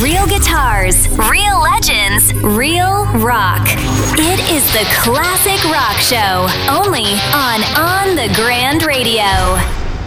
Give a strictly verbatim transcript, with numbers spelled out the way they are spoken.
Real guitars, real legends, real rock. It is the Classic Rock Show, only on On the Grand Radio.